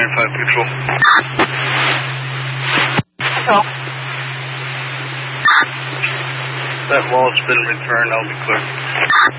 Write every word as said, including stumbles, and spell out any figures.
five Patrol. Patrol. That wall's been returned. I'll be clear.